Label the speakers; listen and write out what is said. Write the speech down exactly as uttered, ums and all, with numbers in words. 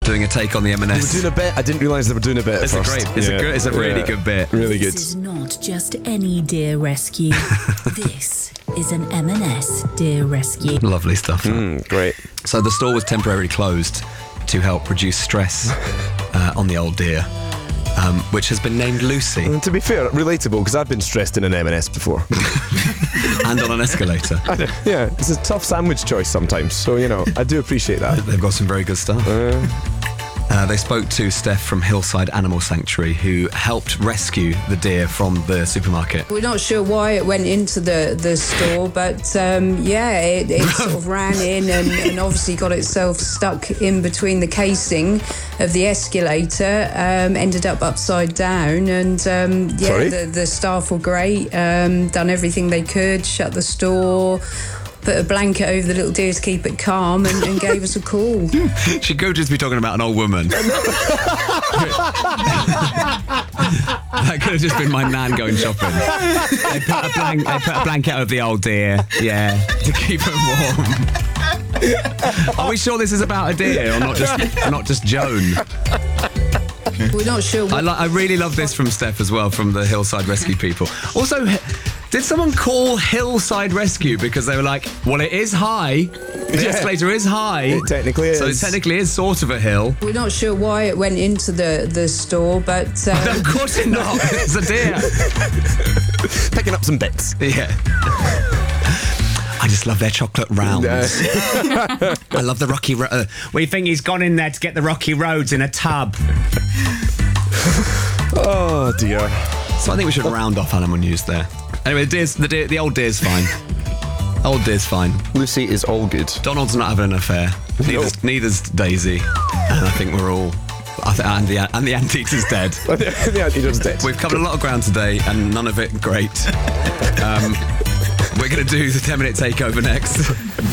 Speaker 1: doing a take on the M and S.
Speaker 2: They were doing a bit. I didn't realise they were doing a bit at
Speaker 1: It's a
Speaker 2: first.
Speaker 1: great, it's
Speaker 2: Yeah.
Speaker 1: a good, it's a really
Speaker 2: Yeah.
Speaker 1: good bit.
Speaker 2: Really good.
Speaker 3: This is not just any deer rescue. This is an M and S deer rescue.
Speaker 1: Lovely stuff. that.
Speaker 2: Mm, great.
Speaker 1: So the store was temporarily closed to help reduce stress uh, on the old deer, um, which has been named Lucy,
Speaker 2: And to be fair, relatable, because I've been stressed in an M and S before.
Speaker 1: and on an escalator.
Speaker 2: I know, yeah, it's a tough sandwich choice sometimes, so, you know, I do appreciate that.
Speaker 1: They've got some very good stuff.
Speaker 2: Uh,
Speaker 1: Uh, they spoke to Steph from Hillside Animal Sanctuary, who helped rescue the deer from the supermarket.
Speaker 4: We're not sure why it went into the, the store, but um, yeah, it, it sort of ran in and, and obviously got itself stuck in between the casing of the escalator, um, ended up upside down, and um, yeah,
Speaker 2: Sorry?
Speaker 4: the, the staff were great, um, done everything they could, shut the store, put a blanket over the little deer to keep it calm, and, and gave us a call.
Speaker 1: She could just be talking about an old woman. That could have just been my nan going shopping. They put a, blank, they put a blanket over the old deer, yeah, to keep it warm. Are we sure this is about a deer or not just not just Joan?
Speaker 4: We're not sure
Speaker 1: I,
Speaker 4: what
Speaker 1: li- I really love this from Steph as well, from the Hillside Rescue people. Also, did someone call Hillside Rescue because they were like, well, it is high. The
Speaker 2: Yeah.
Speaker 1: escalator is high.
Speaker 2: It technically
Speaker 1: So it
Speaker 2: is.
Speaker 1: technically is sort of a hill.
Speaker 4: We're not sure why it went into the, the store, but um,
Speaker 1: Of course it's not. It's a deer.
Speaker 2: Picking up some bits.
Speaker 1: Yeah. I just love their chocolate rounds. I love the rocky road. Uh, we think he's gone in there to get the rocky roads in a tub.
Speaker 2: Oh, dear.
Speaker 1: So I think we should round off animal news there. Anyway, the, deer's, the, deer, the old deer's fine. Old deer's fine.
Speaker 2: Lucy is all good.
Speaker 1: Donald's not having an affair. Neither's, neither's Daisy. And I think we're all... I think, and, the, and the antique's dead.
Speaker 2: The antidote's dead.
Speaker 1: We've covered a lot of ground today, and none of it great. Um, we're going to do the ten minute takeover next.